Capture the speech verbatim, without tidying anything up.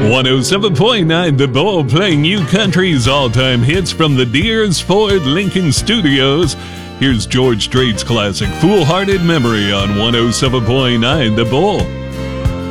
one oh seven point nine The Bull, playing you country's all-time hits from the Deers Ford Lincoln Studios. Here's George Strait's classic Foolhardy Memory on one oh seven point nine The Bull.